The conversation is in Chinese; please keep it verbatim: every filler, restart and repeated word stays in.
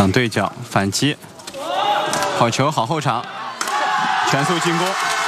挡对角反击，好球，好后场，全速进攻。